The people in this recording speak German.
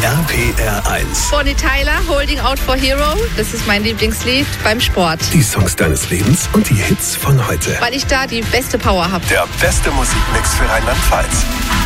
RPR 1. Bonnie Tyler, Holding Out for Hero. Das ist mein Lieblingslied beim Sport. Die Songs deines Lebens und die Hits von heute. Weil ich da die beste Power habe. Der beste Musikmix für Rheinland-Pfalz.